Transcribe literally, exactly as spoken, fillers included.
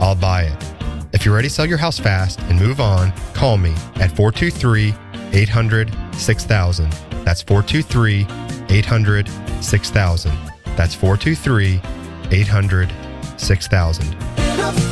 I'll buy it. If you're ready to sell your house fast and move on, call me at four two three, eight hundred, six thousand. That's four two three, eight hundred, six thousand. That's four two three, eight hundred, six thousand.